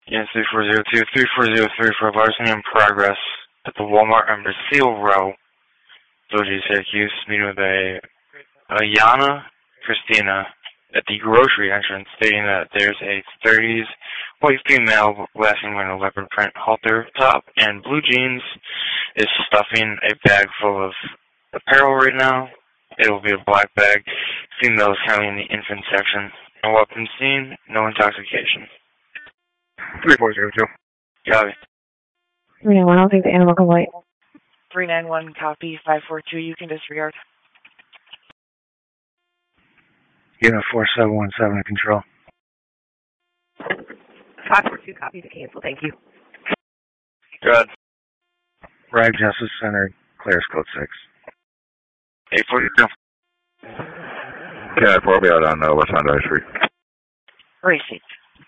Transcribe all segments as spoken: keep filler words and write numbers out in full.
Yes, three four zero two, three four zero three for larceny in progress at the Walmart on Brazil Row, Village, Syracuse, meeting with a Ayana Christina at the grocery entrance, stating that there's a thirties white female last wearing a leopard print halter top and blue jeans is stuffing a bag full of apparel right now. It will be a black bag. Female is currently in the infant section. No weapons seen, no intoxication. three four zero two. Copy. three nine one, I'll take the animal complaint. three nine one, copy. five four two, you can disregard. Unit four seven one seven, control. five four two, copy to cancel, thank you. Good. Rag Justice Center, clears code six. eight forty-two. Yeah, four be out on uh, West Honda Street. Receipt.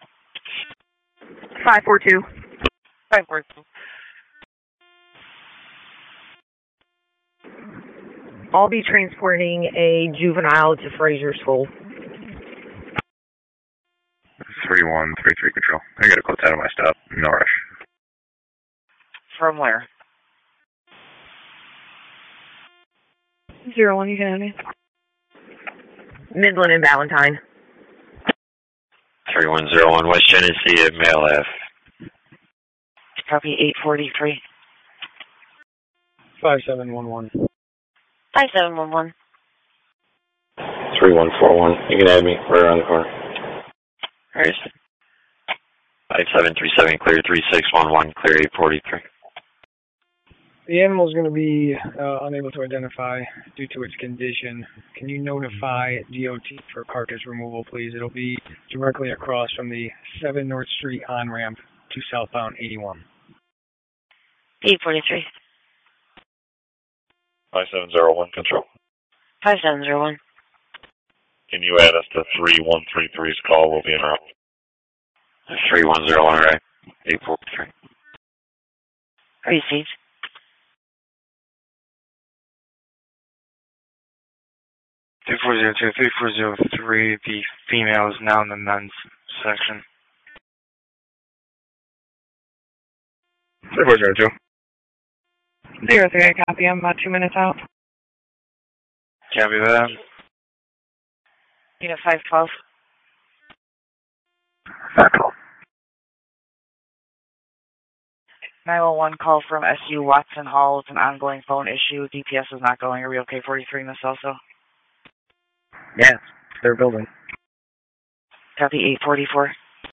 five four two. five four two. I'll be transporting a juvenile to Fraser School. three one three three, control. I got a code out of my stop. No rush. From where? Zero one, you can have me. Midland and Valentine. three one zero one, West Genesee at Mail F. Copy eight forty-three. five seven one one. five seven one one. three one four one, you can add me right around the corner. Alright. five seven three seven, clear three six one one, clear eight forty-three. The animal is going to be uh, unable to identify due to its condition. Can you notify D O T for carcass removal, please? It'll be directly across from the seven North Street on-ramp to southbound eighty-one. eight forty-three. five seven zero one, control. five seven zero one. Can you add us to three one three three's call? We'll be in route. three one zero one, right? eight forty-three. Receipt. three four zero two, three four zero three, the female is now in the men's section. three four zero two. Zero three, I copy. I'm about two minutes out. Copy that. Unit five twelve. five twelve. nine one one call from S U Watson Hall. It's an ongoing phone issue. D P S is not going. Are we okay? forty-three, Miss also? Yeah, they're building. Copy eight forty-four.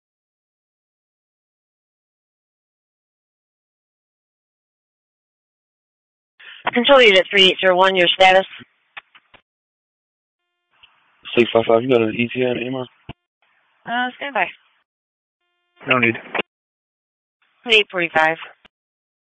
Control unit three eight zero one, your status? six five five, you got an E T A anymore? Uh, stand by. No need. eight forty-five.